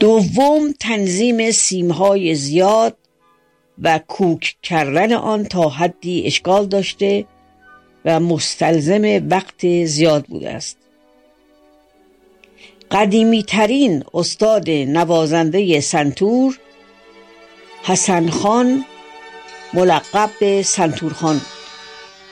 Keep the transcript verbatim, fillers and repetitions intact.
دوم تنظیم سیمهای زیاد و کوک کردن آن تا حدی اشکال داشته و مستلزم وقت زیاد بوده است. قدیمی ترین استاد نوازنده سنتور حسن خان ملقب به سنتور خان